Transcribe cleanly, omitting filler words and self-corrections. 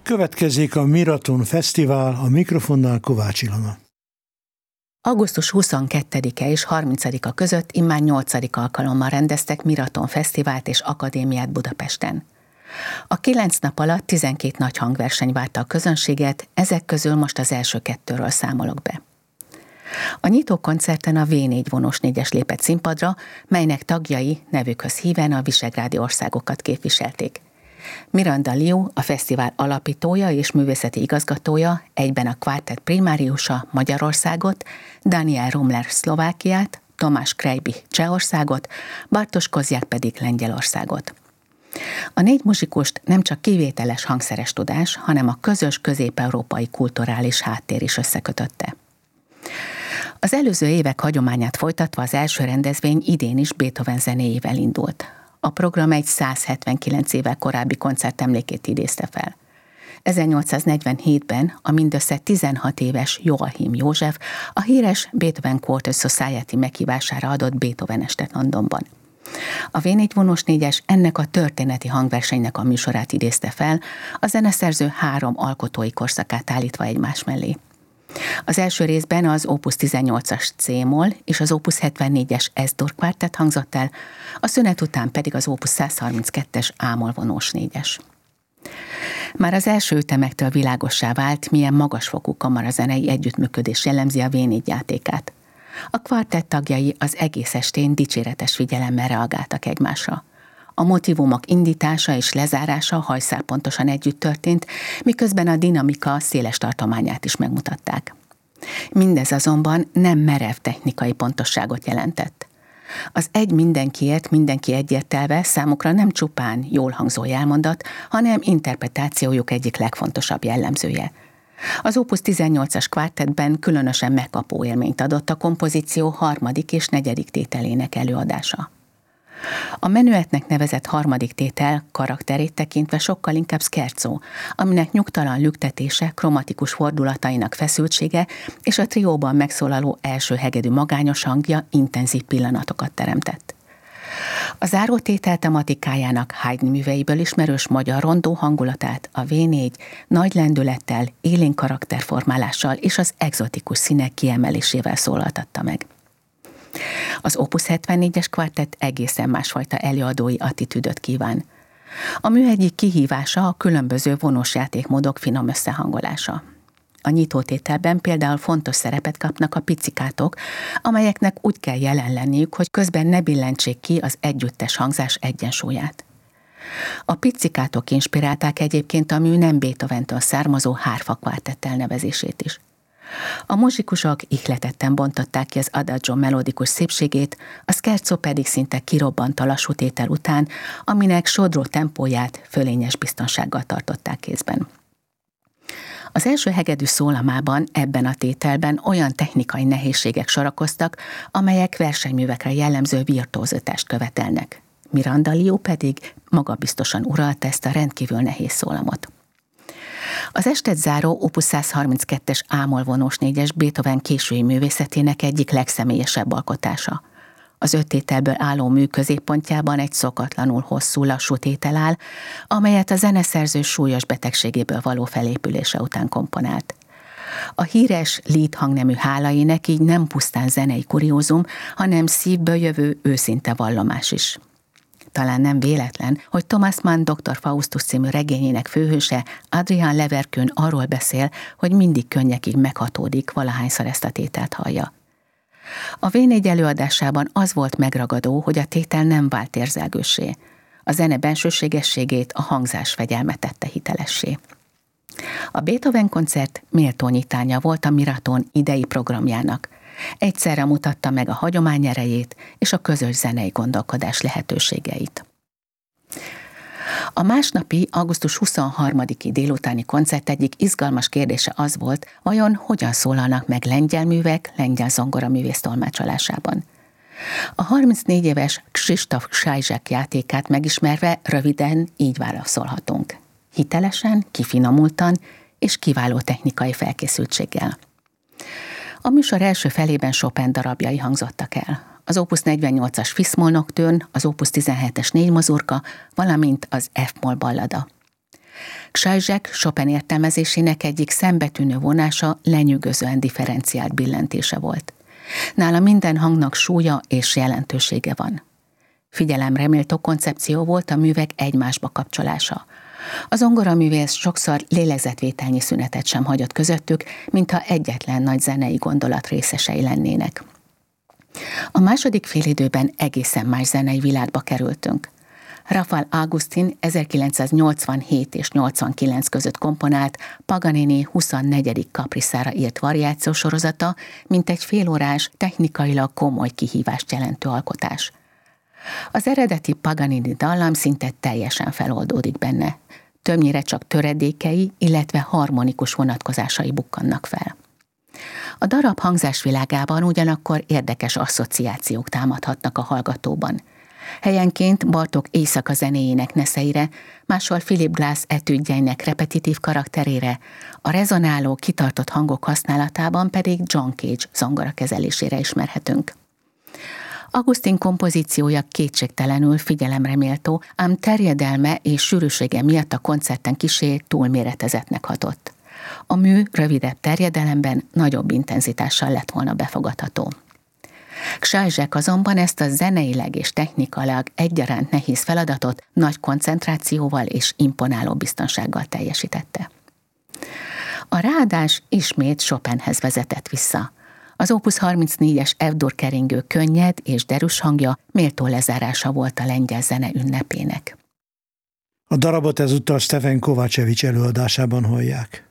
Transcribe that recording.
Következik a Miraton Fesztivál, a mikrofonnál Kovács Ilona. Augusztus 22-e és 30-a között immár 8. alkalommal rendeztek Miraton Fesztivált és Akadémiát Budapesten. A 9 nap alatt 12 nagy hangverseny várta a közönséget, ezek közül most az első 2-ről számolok be. A nyitókoncerten a V4 vonós 4-es lépett színpadra, melynek tagjai nevükhöz híven a visegrádi országokat képviselték. Miranda Liu, a fesztivál alapítója és művészeti igazgatója, egyben a kvártett primáriusa Magyarországot, Daniel Rumler Szlovákiát, Tomás Krejbi Csehországot, Bartosz Kozják pedig Lengyelországot. A 4 muzsikust nem csak kivételes hangszeres tudás, hanem a közös közép-európai kulturális háttér is összekötötte. Az előző évek hagyományát folytatva az első rendezvény idén is Beethoven zenéjével indult. A program egy 179 évvel korábbi koncertemlékét idézte fel. 1847-ben a mindössze 16 éves Joachim József a híres Beethoven Quartet Society meghívására adott Beethoven estet Londonban. A V4 vonós 4-es ennek a történeti hangversenynek a műsorát idézte fel, a zeneszerző 3 alkotói korszakát állítva egymás mellé. Az első részben az Opus 18-as C-moll és az Opus 74-es S-dur kvártett hangzott el, a szünet után pedig az Opus 132-es A-moll vonós 4-es. Már az első ütemektől világossá vált, milyen magasfokú kamarazenei együttműködés jellemzi a V4 játékát. A kvartett tagjai az egész estén dicséretes figyelemmel reagáltak egymásra. A motívumok indítása és lezárása hajszálpontosan együtt történt, miközben a dinamika széles tartományát is megmutatták. Mindez azonban nem merev technikai pontosságot jelentett. Az egy mindenkiért, mindenki egyértelve számukra nem csupán jól hangzó jelmondat, hanem interpretációjuk egyik legfontosabb jellemzője. Az Opus 18-as kvártettben különösen megkapó élményt adott a kompozíció 3. és 4. tételének előadása. A menüetnek nevezett 3. tétel karakterét tekintve sokkal inkább scherzo, aminek nyugtalan lüktetése, kromatikus fordulatainak feszültsége és a trióban megszólaló első hegedű magányos hangja intenzív pillanatokat teremtett. A záró tétel tematikájának Haydn műveiből ismerős magyar rondó hangulatát a V4 nagy lendülettel, élénk karakterformálással és az egzotikus színek kiemelésével szólaltatta meg. Az Opus 74-es kvártett egészen másfajta előadói attitűdöt kíván. A mű egyik kihívása a különböző vonós játékmódok finom összehangolása. A nyitótételben például fontos szerepet kapnak a picikátok, amelyeknek úgy kell jelen lenniük, hogy közben ne billentsék ki az együttes hangzás egyensúlyát. A picikátok inspirálták egyébként a mű nem Beethoventől származó hárfa kvártett elnevezését is. A muzsikusok ihletetten bontották ki az adagio melodikus szépségét, a scherzo pedig szinte kirobbant a lassú tétel után, aminek sodró tempóját fölényes biztonsággal tartották kézben. Az első hegedű szólamában, ebben a tételben olyan technikai nehézségek sorakoztak, amelyek versenyművekre jellemző virtuózitást követelnek. Miranda Liu pedig magabiztosan uralta ezt a rendkívül nehéz szólamot. Az estet záró Opus 132-es A-moll vonós 4-es Beethoven késői művészetének egyik legszemélyesebb alkotása. Az 5 tételből álló mű középpontjában egy szokatlanul hosszú, lassú tétel áll, amelyet a zeneszerző súlyos betegségéből való felépülése után komponált. A híres Lied hangnemű hálaének így nem pusztán zenei kuriózum, hanem szívből jövő őszinte vallomás is. Talán nem véletlen, hogy Thomas Mann Dr. Faustus című regényének főhőse Adrian Leverkühn arról beszél, hogy mindig könnyekig meghatódik, valahányszor ezt a tételt hallja. A V4 előadásában az volt megragadó, hogy a tétel nem vált érzelgőssé. A zene bensőségességét, a hangzás fegyelmet tette hitelessé. A Beethoven koncert méltó nyitánya volt a Miraton idei programjának. Egyszerre mutatta meg a hagyomány erejét és a közös zenei gondolkodás lehetőségeit. A másnapi, augusztus 23-i délutáni koncert egyik izgalmas kérdése az volt, vajon hogyan szólalnak meg lengyel művek lengyel zongoraművész tolmácsolásában. A 34 éves Krzysztof Sajzsek játékát megismerve röviden így válaszolhatunk. Hitelesen, kifinomultan és kiváló technikai felkészültséggel. A műsor első felében Chopin darabjai hangzottak el. Az Opus 48-as Fis-moll nocturne, az Opus 17-es 4 mazurka, valamint az F-moll ballada. Czajzsek Chopin értelmezésének egyik szembetűnő vonása lenyűgözően differenciált billentése volt. Nála minden hangnak súlya és jelentősége van. Figyelemre méltó koncepció volt a művek egymásba kapcsolása. A zongoraművész sokszor lélegzetvételnyi szünetet sem hagyott közöttük, mintha egyetlen nagy zenei gondolat részesei lennének. A második félidőben egészen más zenei világba kerültünk. Rafael Augustin 1987 és 89 között komponált Paganini 24. kapriszára írt variációsorozata, mint egy félórás, technikailag komoly kihívást jelentő alkotás. Az eredeti Paganini dallam szinte teljesen feloldódik benne. Többnyire csak töredékei, illetve harmonikus vonatkozásai bukkannak fel. A darab hangzásvilágában ugyanakkor érdekes asszociációk támadhatnak a hallgatóban. Helyenként Bartók éjszaka zenéjének neszeire, máshol Philip Glass etüdjeinek repetitív karakterére, a rezonáló, kitartott hangok használatában pedig John Cage zongora kezelésére ismerhetünk. Augustin kompozíciója kétségtelenül figyelemre méltó, ám terjedelme és sűrűsége miatt a koncerten kissé túlméretezetnek hatott. A mű rövidebb terjedelemben nagyobb intenzitással lett volna befogadható. Czajzsek azonban ezt a zeneileg és technikailag egyaránt nehéz feladatot nagy koncentrációval és imponáló biztonsággal teljesítette. A ráadás ismét Chopinhez vezetett vissza. Az Opus 34-es F-dur keringő könnyed és derűs hangja méltó lezárása volt a lengyel zene ünnepének. A darabot ezúttal Stefan Kovácsevics előadásában hallják.